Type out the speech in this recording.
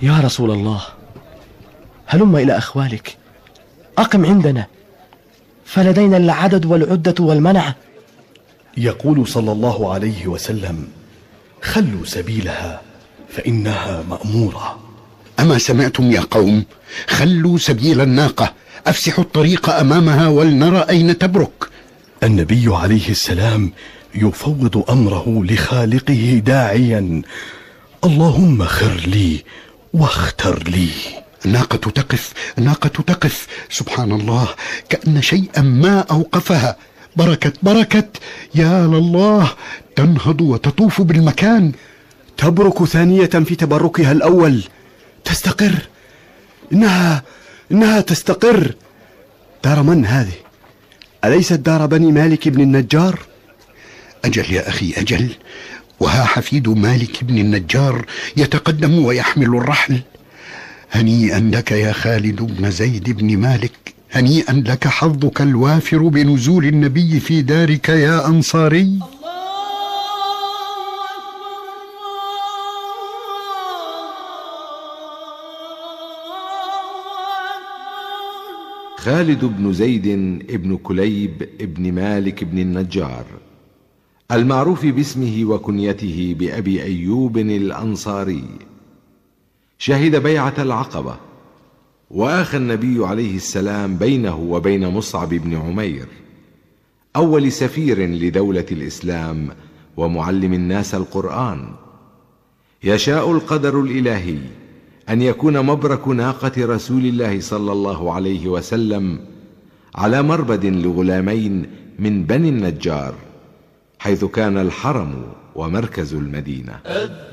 يا رسول الله، هلم إلى أخوالك، أقم عندنا، فلدينا العدد والعدة والمنعة. يقول صلى الله عليه وسلم: خلوا سبيلها فإنها مأمورة. أما سمعتم يا قوم؟ خلوا سبيل الناقة، أفسحوا الطريق أمامها ولنرى أين تبرك. النبي عليه السلام يفوض أمره لخالقه داعيا: اللهم خر لي واختر لي. الناقة تقف، الناقة تقف، سبحان الله، كأن شيئا ما أوقفها. بركت يا لله، تنهض وتطوف بالمكان. تبرك ثانية في تبركها الأول، تستقر. إنها تستقر. دار من هذه؟ أليست دار بني مالك بن النجار؟ أجل يا أخي أجل، وها حفيد مالك بن النجار يتقدم ويحمل الرحل. هنيئا لك يا خالد بن زيد بن مالك، هنيئا لك حظك الوافر بنزول النبي في دارك يا أنصاري. خالد بن زيد بن كليب بن مالك بن النجار، المعروف باسمه وكنيته بأبي أيوب الأنصاري، شهد بيعة العقبة، وآخى النبي عليه السلام بينه وبين مصعب بن عمير، أول سفير لدولة الإسلام ومعلم الناس القرآن. يشاء القدر الإلهي أن يكون مبرك ناقة رسول الله صلى الله عليه وسلم على مربد لغلامين من بني النجار، حيث كان الحرم ومركز المدينة.